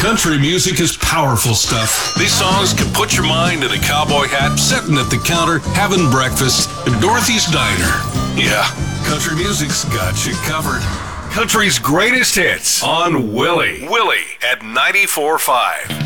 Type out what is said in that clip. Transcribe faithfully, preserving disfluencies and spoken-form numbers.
Country music is powerful stuff. These songs can put your mind in a cowboy hat, sitting at the counter, having breakfast at Dorothy's Diner. Yeah, country music's got you covered. Country's greatest hits on Willie. Willie at ninety-four point five.